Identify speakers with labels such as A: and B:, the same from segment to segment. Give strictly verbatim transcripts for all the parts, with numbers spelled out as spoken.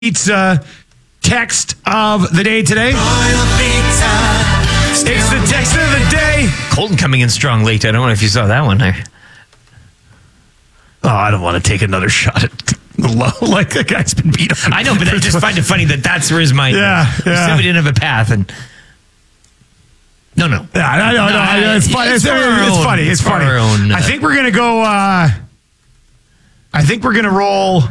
A: Pizza text of the day today. It's the text of the day.
B: Colton coming in strong late. I don't know if you saw that one there.
A: Oh, I don't want to take another shot at low like the guy's been beat on.
B: I know, but I just find it funny that that's where his mind
A: Yeah,
B: goes.
A: yeah.
B: So we didn't have a path. and No, no.
A: Yeah, I know, I know. It's funny. It's,
B: It's for our
A: it's
B: own-
A: funny. It's
B: it's for
A: funny.
B: our own, uh,
A: I think we're gonna go. Uh, I think we're gonna roll.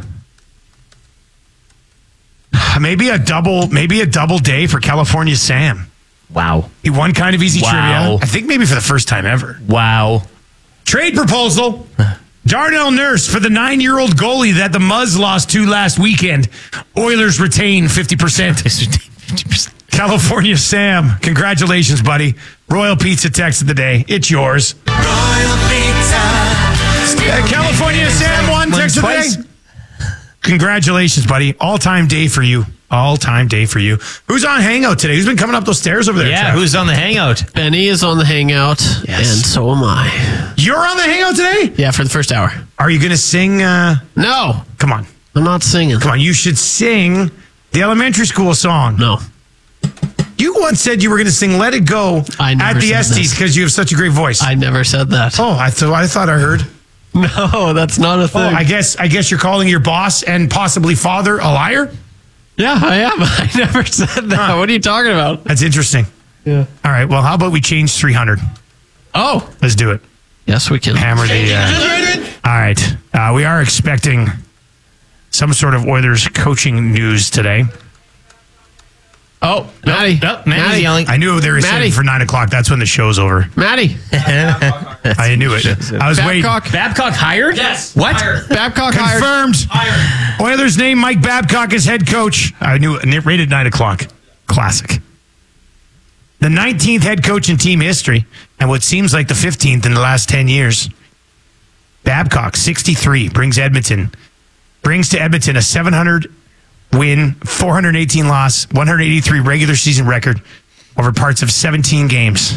A: Maybe a double. Maybe a double day for California Sam.
B: Wow.
A: He won kind of easy
B: Wow.
A: trivia. I think maybe for the first time ever.
B: Wow.
A: Trade proposal. Darnell Nurse for the nine-year-old goalie that the Muzz lost to last weekend. Oilers retain fifty percent.
B: fifty percent.
A: California Sam, congratulations, buddy. Royal Pizza text of the day. It's yours.
C: Royal Pizza.
A: Uh, California Sam won text of the
B: twice.
A: day. Congratulations, buddy. All-time day for you. All-time day for you. Who's on Hangout today? Who's been coming up those stairs over there?
B: Yeah,
A: Trev?
B: who's on the hangout?
D: Benny is on the hangout,
A: Yes.
D: and so am I.
A: You're on the Hangout today?
D: Yeah, for the first hour.
A: Are you going to sing? Uh,
D: No,
A: come on.
D: I'm not singing.
A: Come on. You should sing the elementary school song.
D: No.
A: You once said you were going to sing "Let It Go"
D: I never
A: at the
D: said
A: Estes
D: that.
A: because you have such a great voice.
D: I never said that.
A: oh, I thought I thought I heard.
D: No, that's not a
A: Oh,
D: thing.
A: I guess I guess you're calling your boss and possibly father a liar.
D: yeah, I am. I never said that.
A: Huh.
D: What are you talking about?
A: That's interesting.
D: Yeah.
A: All right. Well, how about we change three hundred?
D: Oh,
A: Let's do it.
D: yes, we can.
A: Hammer the. Uh, all right. Uh, we are expecting some sort of Oilers coaching news today.
D: Oh, Maddie.
B: Nope, Maddie's
D: Maddie.
B: yelling.
A: I knew they were
D: Maddie.
A: setting for nine o'clock. That's when the show's over.
D: Maddie.
A: I knew it. I was waiting.
D: Babcock.
B: Babcock hired?
C: Yes.
B: What?
C: Hired.
D: Babcock hired.
A: Confirmed.
C: Hired.
A: Oilers name Mike Babcock as head coach. I knew it. And it rated nine o'clock. Classic. The nineteenth head coach in team history, and what seems like the fifteenth in the last ten years. Babcock, sixty-three, brings Edmonton, brings to Edmonton a seven hundred win, four hundred eighteen loss, one hundred eighty-three regular season record over parts of seventeen games.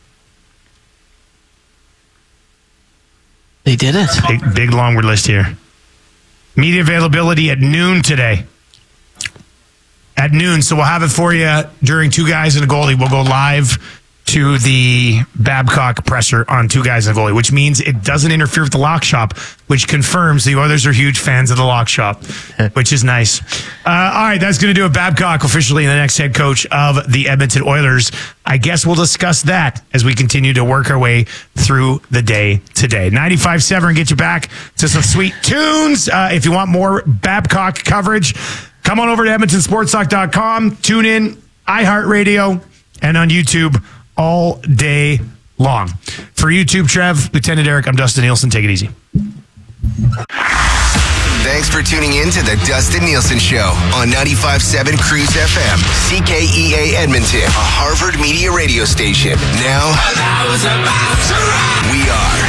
D: They did it.
A: Big, big long word list here. Media availability at noon today. At noon, so we'll have it for you during Two Guys and a Goalie. We'll go live to the Babcock presser on Two Guys and a Goalie, which means it doesn't interfere with the Lock Shop, which confirms the Oilers are huge fans of the Lock Shop, which is nice. Uh, all right, that's going to do it. Babcock officially the next head coach of the Edmonton Oilers. I guess we'll discuss that as we continue to work our way through the day today. ninety-five point seven get you back to some sweet tunes. Uh, if you want more Babcock coverage, come on over to edmonton sports talk dot com. Tune in, iHeartRadio, and on YouTube all day long. For YouTube, Trev, Lieutenant Eric, I'm Dustin Nielsen. Take it easy.
E: Thanks for tuning in to the Dustin Nielsen Show on ninety-five point seven Cruise F M, C K E A Edmonton, a Harvard Media radio station. Now, we are